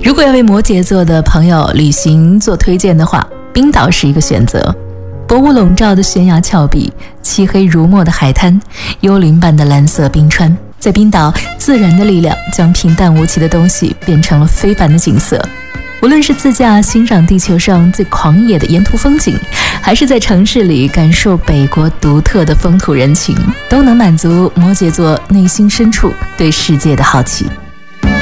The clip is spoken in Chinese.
如果要为摩羯座的朋友旅行做推荐的话，冰岛是一个选择。薄雾笼罩的悬崖峭壁，漆黑如墨的海滩，幽灵般的蓝色冰川，在冰岛，自然的力量将平淡无奇的东西变成了非凡的景色。无论是自驾欣赏地球上最狂野的沿途风景，还是在城市里感受北国独特的风土人情，都能满足摩羯座内心深处对世界的好奇。